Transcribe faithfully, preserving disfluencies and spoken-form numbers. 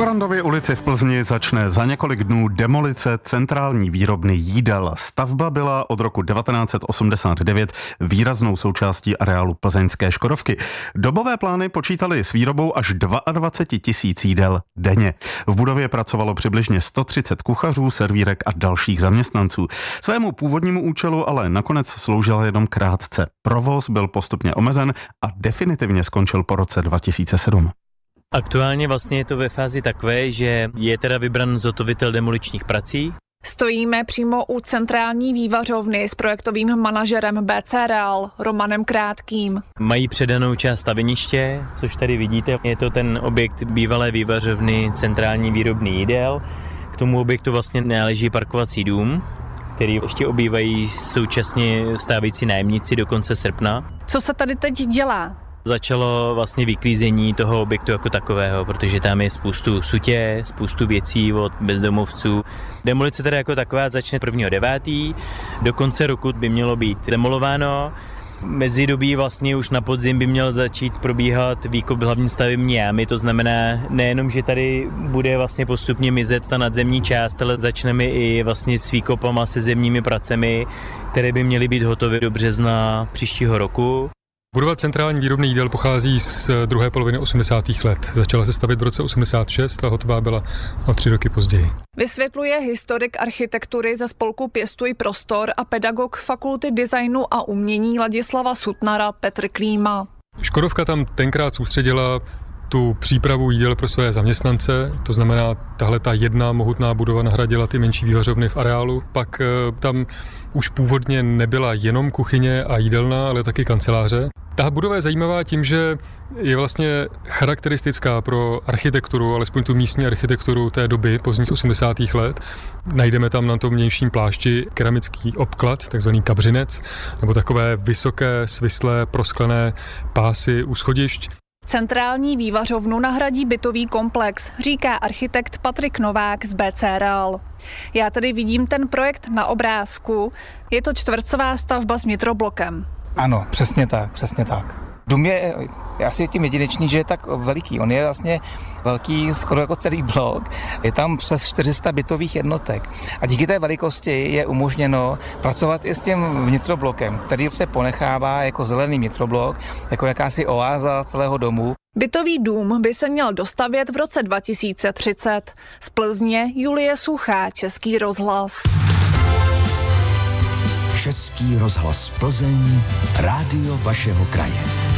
Korandově ulici v Plzni začne za několik dnů demolice centrální výrobny jídel. Stavba byla od roku devatenáct osmdesát devět výraznou součástí areálu plzeňské Škodovky. Dobové plány počítaly s výrobou až dvacet dva tisíc jídel denně. V budově pracovalo přibližně sto třicet kuchařů, servírek a dalších zaměstnanců. Svému původnímu účelu ale nakonec sloužila jenom krátce. Provoz byl postupně omezen a definitivně skončil po roce dva tisíce sedm. Aktuálně vlastně je to ve fázi takové, že je teda vybran zhotovitel demoličních prací. Stojíme přímo u centrální vývařovny s projektovým manažerem bé cé Real Romanem Krátkým. Mají předanou část staveniště, což tady vidíte. Je to ten objekt bývalé vývařovny centrální výrobny jídel. K tomu objektu vlastně náleží parkovací dům, který ještě obývají současně stávající nájemníci do konce srpna. Co se tady teď dělá? Začalo vlastně vyklízení toho objektu jako takového, protože tam je spoustu sutě, spoustu věcí od bezdomovců. Demolice teda jako taková začne prvního devátého Do konce roku by mělo být demolováno. Mezidobí vlastně už na podzim by měl začít probíhat výkop hlavní stavební jámy, to znamená nejenom, že tady bude vlastně postupně mizet ta nadzemní část, ale začneme i vlastně s výkopama se zemními pracemi, které by měly být hotové do března příštího roku. Budova centrální výrobny jídel pochází z druhé poloviny osmdesátých let. Začala se stavět v roce osmdesát šest a hotová byla o tři roky později. Vysvětluje historik architektury ze spolku Pěstuj prostor a pedagog Fakulty designu a umění Ladislava Sutnara Petr Klíma. Škodovka tam tenkrát soustředila tu přípravu jídel pro své zaměstnance, to znamená, tahle ta jedna mohutná budova nahradila ty menší vývařovny v areálu. Pak tam už původně nebyla jenom kuchyně a jídelna, ale taky kanceláře. Ta budova je zajímavá tím, že je vlastně charakteristická pro architekturu, alespoň tu místní architekturu té doby, pozdních osmdesátých let. Najdeme tam na tom vnějším plášti keramický obklad, takzvaný kabřinec, nebo takové vysoké, svislé, prosklené pásy u schodišť. Centrální vývařovnu nahradí bytový komplex, říká architekt Patrik Novák z bé cé Real. Já tady vidím ten projekt na obrázku. Je to čtvrcová stavba s nitroblokem. Ano, přesně tak, přesně tak. Dům je, je asi tím jedinečný, že je tak veliký. On je vlastně velký skoro jako celý blok. Je tam přes čtyři sta bytových jednotek. A díky té velikosti je umožněno pracovat i s tím vnitroblokem, který se ponechává jako zelený vnitroblok, jako jakási oáza celého domu. Bytový dům by se měl dostavět v roce dva tisíce třicet. Z Plzně Julie Suchá, Český rozhlas. Český rozhlas Plzeň, rádio vašeho kraje.